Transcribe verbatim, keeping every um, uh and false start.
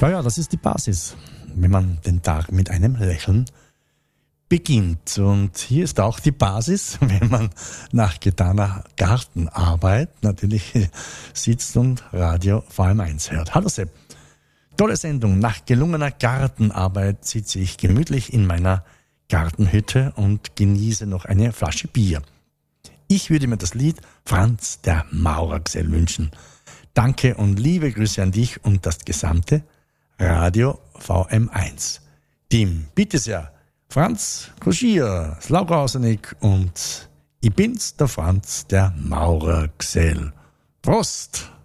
Ja, ja, das ist die Basis, wenn man den Tag mit einem Lächeln beginnt. Und hier ist auch die Basis, wenn man nach getaner Gartenarbeit natürlich sitzt und Radio V M eins hört. Hallo Sepp. Tolle Sendung. Nach gelungener Gartenarbeit sitze ich gemütlich in meiner Gartenhütte und genieße noch eine Flasche Bier. Ich würde mir das Lied Franz der Maurergesell wünschen. Danke und liebe Grüße an dich und das gesamte Radio V M eins. Team, bitte sehr. Franz Koschier, Laura Ausenig und ich bin's, der Franz der Maurergesell. Prost!